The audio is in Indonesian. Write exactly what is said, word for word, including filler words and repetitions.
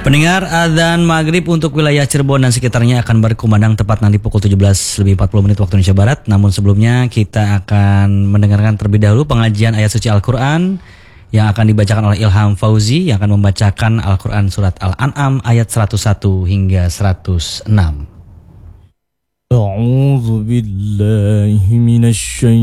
Pendengar, adzan maghrib untuk wilayah Cirebon dan sekitarnya akan berkumandang tepat nanti pukul tujuh belas lebih empat puluh menit waktu Indonesia Barat. Namun sebelumnya kita akan mendengarkan terlebih dahulu pengajian ayat suci Al-Quran yang akan dibacakan oleh Ilham Fauzi yang akan membacakan Al-Quran surat Al-An'am ayat seratus satu hingga seratus enam. A'udzu billahi minasy